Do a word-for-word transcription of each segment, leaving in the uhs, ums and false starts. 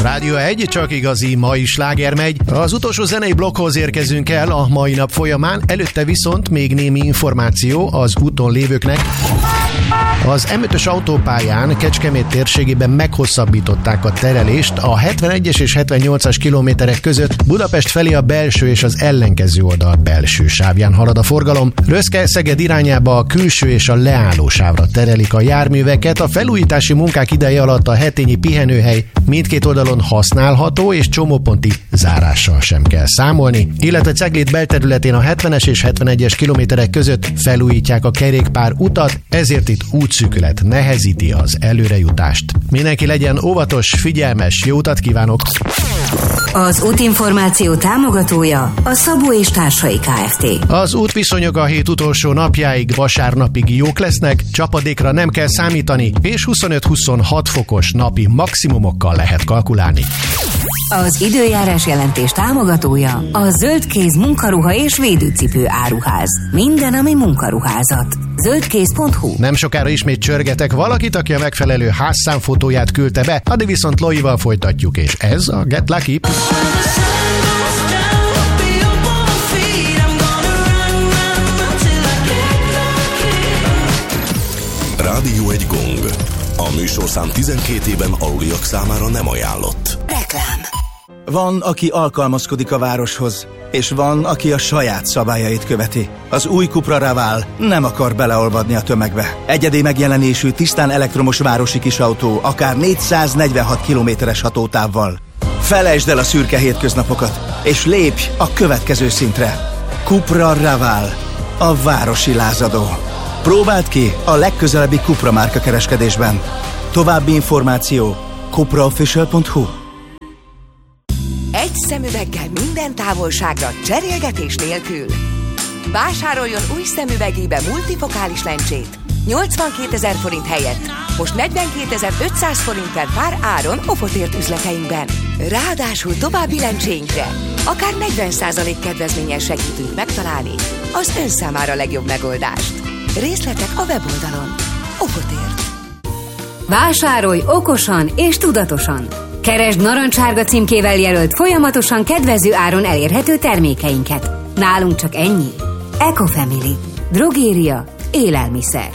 Rádió egy, csak igazi mai sláger megy. Az utolsó zenei blokkhoz érkezünk el a mai nap folyamán, előtte viszont még némi információ az úton lévőknek. Az em ötös autópályán Kecskemét térségében meghosszabbították a terelést a hetvenegyes és hetvennyolcas kilométerek között. Budapest felé a belső és az ellenkező oldal belső sávján halad a forgalom. Röszke-Szeged irányába a külső és a leálló sávra terelik a járműveket. A felújítási munkák ideje alatt a hetényi pihenőhely mindkét oldalon használható, és csomóponti zárással sem kell számolni. Illetve Cegléd belterületén a hetvenes és hetvenegyes kilométerek között felújítják a kerékpár utat, ezért itt útszűkület nehezíti az előrejutást. Mindenki legyen óvatos, figyelmes, jó utat kívánok! Az útinformáció támogatója a Szabó és Társai Kft. Az útviszonyok a hét utolsó napjáig vasárnapig jók lesznek, csapadékra nem kell számítani, és huszonöt-huszonhat fokos napi maximumokkal lehet kalkulálni. Az időjárás jelentés támogatója a Zöldkéz munkaruha és védőcipő áruház. Minden, ami munkaruházat. zöldkéz pont hu. Nem sokára ismét csörgetek valakit, aki a megfelelő házszámfotóját küldte be, addig viszont Loival folytatjuk, és ez a Get Lucky. Rádió egy gong. A műsorszám tizenkét éven aluliak számára nem ajánlott. Reklám. Van, aki alkalmazkodik a városhoz, és van, aki a saját szabályait követi. Az új Cupra Raval nem akar beleolvadni a tömegbe. Egyedi megjelenésű, tisztán elektromos városi kisautó, akár négyszáznegyvenhat kilométeres hatótávval. Felejtsd el a szürke hétköznapokat, és lépj a következő szintre. Cupra Raval, a városi lázadó. Próbáld ki a legközelebbi Cupra márka kereskedésben. További információ cupra official pont hu. Egy szemüveggel minden távolságra, cserélgetés nélkül. Vásároljon új szemüvegébe multifokális lencsét. nyolcvankétezer forint helyett most negyvenkétezer-ötszáz forint per pár áron Ofotért üzleteinkben. Ráadásul további lencséinkre akár negyven százalék kedvezménnyel segítünk megtalálni az ön számára legjobb megoldást. Részletek a weboldalon. Ofotért. Vásárolj okosan és tudatosan. Keresd narancsárga címkével jelölt, folyamatosan kedvező áron elérhető termékeinket. Nálunk csak ennyi. Ecofamily. Drogéria. Élelmiszer.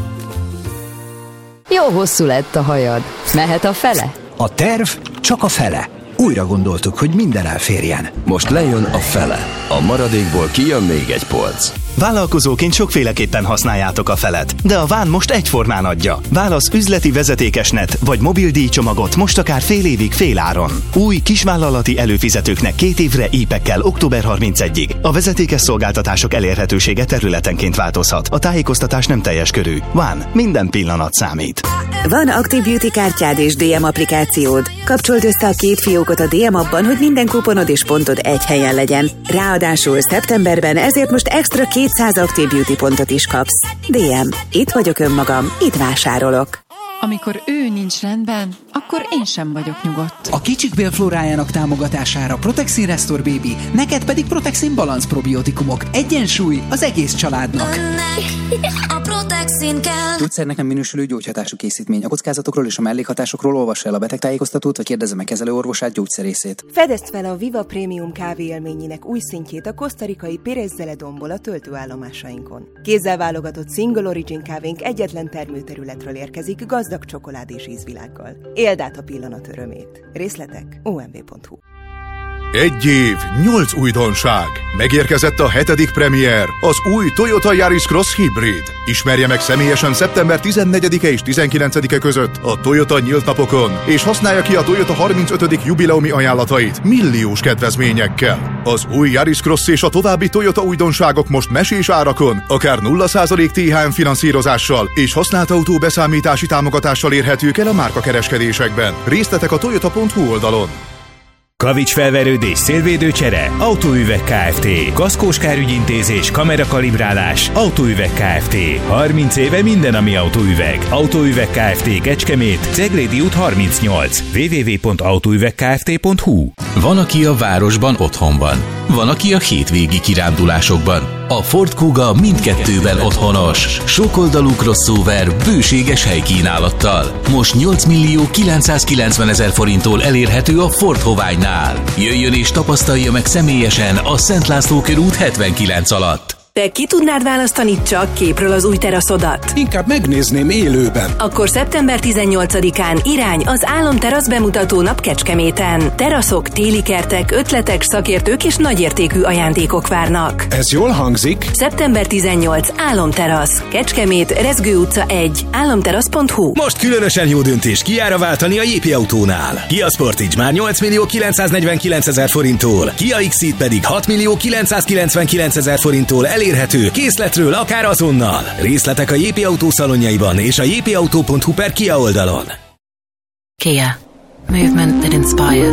Jó hosszú lett a hajad. Mehet a fele? A terv csak a fele. Újra gondoltuk, hogy minden elférjen. Most lejön a fele. A maradékból kijön még egy polc. Vállalkozóként sokféleképpen használjátok a felet, de a Ván most egyformán adja. Válasz üzleti vezetékesnet vagy mobil díjcsomagot most akár fél évig fél áron. Új kisvállalati előfizetőknek két évre ípekkel október harmincegyedikéig. A vezetékes szolgáltatások elérhetősége területenként változhat. A tájékoztatás nem teljes körű. Ván, minden pillanat számít. Van Active Beauty kártyád és dé em applikációd. Kapcsold össze a két fiókot a dé em appban, hogy minden kuponod és pontod egy helyen legyen. Ráadásul szeptemberben ezért most extra kétszáz Active Beauty pontot is kapsz. dé em. Itt vagyok önmagam, itt vásárolok. Amikor ő nincs rendben, akkor én sem vagyok nyugodt. A kicsik bélflórájának támogatására Protexin Restore Baby, neked pedig Protexin Balance probiotikumok. Egyensúly az egész családnak. A Protexin kell. Gyógyszernek nem minősülő gyógyhatású készítmény. A kockázatokról és a mellékhatásokról olvassa el a betegtájékoztatót, vagy kérdezze meg kezelőorvosát, gyógyszerészét. Fedezd fel a Viva Premium kávé élményének új szintjét a kosztarikai Pérez Zeledonból a töltőállomásainkon. Kézzel válogatott Single Origin kávénk egyetlen termőterületről érkezik, gazdag csokolád és ízvilággal. Éld át a pillanat örömét. Részletek o m v pont hu. Egy év, nyolc újdonság. Megérkezett a hetedik premier, az új Toyota Yaris Cross Hybrid. Ismerje meg személyesen szeptember tizennegyedike és tizenkilencedike között a Toyota nyílt napokon, és használja ki a Toyota harmincötödik jubileumi ajánlatait milliós kedvezményekkel. Az új Yaris Cross és a további Toyota újdonságok most mesés árakon, akár nulla százalék té há em finanszírozással és használt autó beszámítási támogatással érhetők el a márkakereskedésekben. Részletek a toyota pont hu oldalon. Kavicsfelverődés, szélvédő csere, Autóüveg Kft. Kaszkós kárügyintézés, kamerakalibrálás, Autóüveg Kft. harminc éve minden, ami autóüveg. Autóüveg Kft. Kecskemét, Ceglédi út harmincnyolc. double-u double-u double-u pont autóüveg kft pont hu. Van, aki a városban otthon van. van, aki a hétvégi kirándulásokban. A Ford Kuga mindkettőben otthonos. Sokoldalú crossover bőséges helykínálattal. Most nyolc millió kilencszázkilencvenezer forinttól elérhető a Ford Hoványnál. Jöjjön és tapasztalja meg személyesen a Szent László körút hetvenkilenc alatt. Te ki tudnád választani csak képről az új teraszodat? Inkább megnézném élőben. Akkor szeptember tizennyolcadikán irány az Álomterasz bemutató nap Kecskeméten. Teraszok, téli kertek, ötletek, szakértők és nagyértékű ajándékok várnak. Ez jól hangzik. szeptember tizennyolcadika Álomterasz. Kecskemét, Rezgő utca egy. álomterasz pont hu. Most különösen jó döntés Kiára váltani a jé pé Autónál. Kia Sportage már nyolc millió kilencszáznegyvenkilencezer forinttól, Kia X-Ceed pedig hat millió kilencszázkilencvenkilencezer forinttól elérhető készletről akár azonnal. Részletek a jé pé Autó szalonjaiban és a jé pé autó pont hu per Kia oldalon. Kia. Movement that inspires.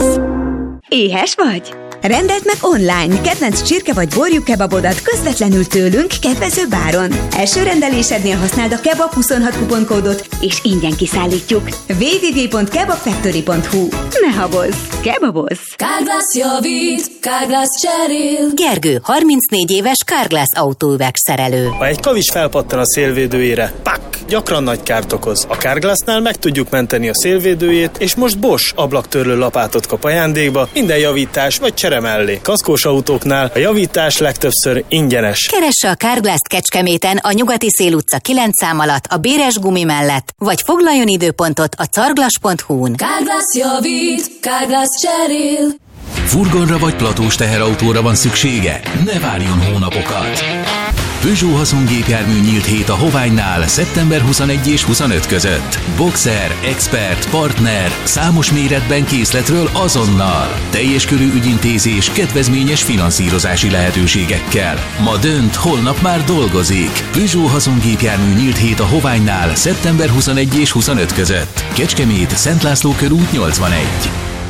Éhes vagy? Rendeld meg online kedvenc csirke vagy borjú kebabodat közvetlenül tőlünk kedvező áron. Első rendelésednél használd a kebab huszonhat kuponkódot, és ingyen kiszállítjuk. double-u double-u double-u pont kebabfactory pont hu. Ne habozz, kebabozz! Carglass javít, Carglass cserél. Gergő, harmincnégy éves Carglass autóüvegszerelő. Ha egy kavics felpattan a szélvédőjére, pak! Gyakran nagy kárt okoz. A Carglassnál meg tudjuk menteni a szélvédőjét, és most Bosch ablaktörlő lapátot kap ajándékba, minden javítás vagy csere mellé. Kaszkós autóknál a javítás legtöbbször ingyenes. Keresse a Carglass-t Kecskeméten a Nyugati Szél utca kilenc szám alatt a Béres gumi mellett, vagy foglaljon időpontot a carglass pont hu-n. Carglass javít, Carglass cserél. Furgonra vagy platós teherautóra van szüksége? Ne várjon hónapokat! Peugeot haszongépjármű nyílt hét a Hoványnál szeptember huszonegyedike és huszonötödike között. Boxer, Expert, Partner, számos méretben készletről azonnal. Teljes körű ügyintézés, kedvezményes finanszírozási lehetőségekkel. Ma dönt, holnap már dolgozik. Peugeot haszongépjármű nyílt hét a Hoványnál szeptember huszonegyedike és huszonötödike között. Kecskemét, Szent László körút nyolcvanegy.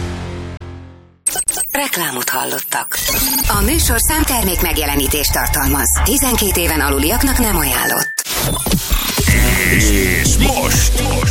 Reklámot hallottak. A műsorszám termék megjelenítést tartalmaz. tizenkét éven aluliaknak nem ajánlott. És most